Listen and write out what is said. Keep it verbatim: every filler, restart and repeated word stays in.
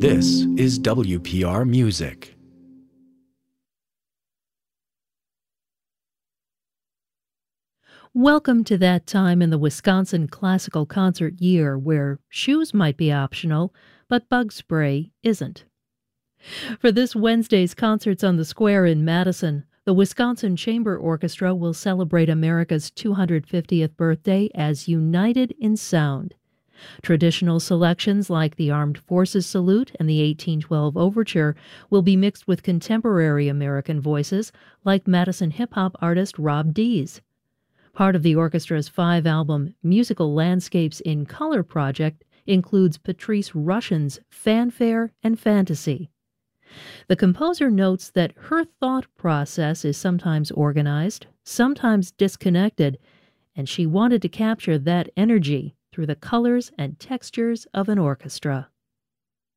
This is W P R Music. Welcome to that time in the Wisconsin classical concert year where shoes might be optional, but bug spray isn't. For this Wednesday's Concerts on the Square in Madison, the Wisconsin Chamber Orchestra will celebrate America's two hundred fiftieth birthday as united in sound. Traditional selections like the Armed Forces Salute and the eighteen twelve Overture will be mixed with contemporary American voices like Madison hip-hop artist Rob Dees. Part of the orchestra's five-album Musical Landscapes in Color project includes Patrice Rushen's Fanfare and Fantasy. The composer notes that her thought process is sometimes organized, sometimes disconnected, and she wanted to capture that energy through the colors and textures of an orchestra.